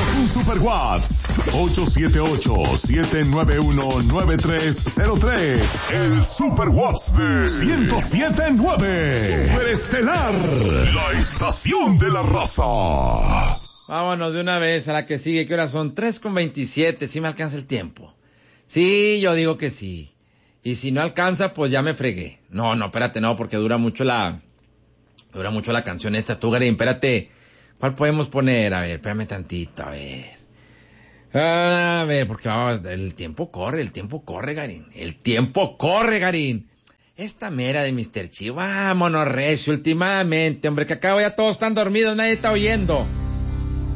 Mándanos un super WhatsApp. 878-791-9303. El super WhatsApp de 107.9. Superestelar. La estación de la raza. Vámonos de una vez a la que sigue. ¿Qué horas son? 3:27. ¿Sí me alcanza el tiempo? Sí, yo digo que sí. Y si no alcanza, pues ya me fregué. No, espérate, no, porque dura mucho la canción esta. Tú, Garín, espérate. ¿Cuál podemos poner? A ver, espérame tantito, a ver, porque el tiempo corre, Garín. El tiempo corre, Garín. Esta mera de Mr. Chi, vámonos recio últimamente, hombre, que acá ya todos están dormidos, nadie está oyendo.